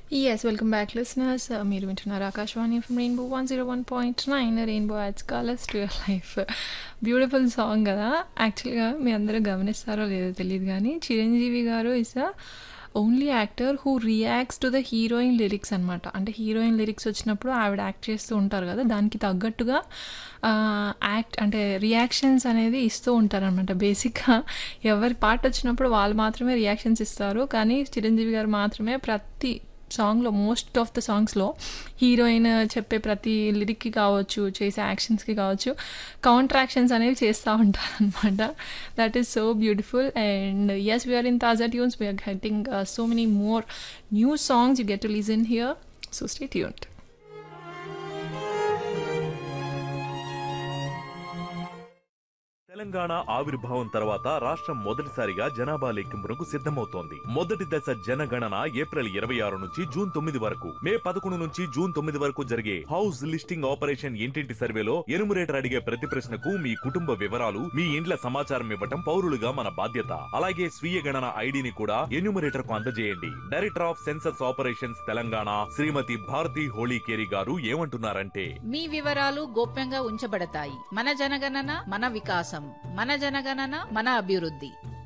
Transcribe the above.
Yes, welcome back, listeners. మీరు వింటున్నారు Akashvani from rainbow 101.9 rainbow ads callers to your life. Beautiful song కదా. యాక్చువల్గా మీ అందరూ గమనిస్తారో లేదో తెలియదు కానీ చిరంజీవి గారు is a only actor who reacts to the heroine lyrics అనమాట. అంటే హీరోయిన్ లిరిక్స్ వచ్చినప్పుడు ఆవిడ యాక్ట్ చేస్తూ ఉంటారు కదా, దానికి తగ్గట్టుగా అంటే రియాక్షన్స్ అనేది ఇస్తూ ఉంటారనమాట. బేసిక్గా ఎవరి పాట వచ్చినప్పుడు వాళ్ళు మాత్రమే రియాక్షన్స్ ఇస్తారు, కానీ చిరంజీవి గారు మాత్రమే ప్రతి సాంగ్లో, మోస్ట్ ఆఫ్ ద సాంగ్స్లో హీరోయిన్ చెప్పే ప్రతి లిరిక్కి కావచ్చు, చేసే యాక్షన్స్కి కావచ్చు, కౌంటర్ యాక్షన్స్ అనేవి చేస్తూ ఉంటారు అనమాట. That is so beautiful. And yes, we are in తాజా tunes, we are getting so many more new songs you get to listen here. So stay tuned. Telangana ఆవిర్భావం తర్వాత రాష్ట్రం మొదటిసారిగా జనాభా లెక్కింపునకు సిద్ధమవుతోంది. మొదటి దశ జనగణన ఏప్రిల్ 26 నుంచి జూన్ 9 వరకు, మే 11 నుంచి జూన్ 9 వరకు జరిగే హౌస్ లిస్టింగ్ ఆపరేషన్ ఇంటింటి సర్వేలో ఎనుమరేటర్ అడిగే ప్రతి ప్రశ్నకు మీ కుటుంబ వివరాలు, మీ ఇండ్ల సమాచారం ఇవ్వటం పౌరులుగా మన బాధ్యత. అలాగే స్వీయ గణన ఐడిని కూడా ఎన్యూమరేటర్ కు అందజేయండి. Director of census operations Telangana శ్రీమతి భారతి హోళీకేరి గారు ఏమంటున్నారంటే, మీ వివరాలు గోప్యంగా ఉంచబడతాయి. మన జనగణన మన వికాసం, మన జనగణన మన అభివృద్ధి.